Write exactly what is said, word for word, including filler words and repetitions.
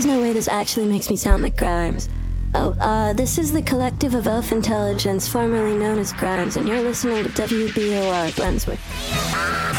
There's no way this actually makes me sound like Grimes. Oh, uh, this is the Collective of Elf Intelligence, formerly known as Grimes, and you're listening to W B O R Brunswick.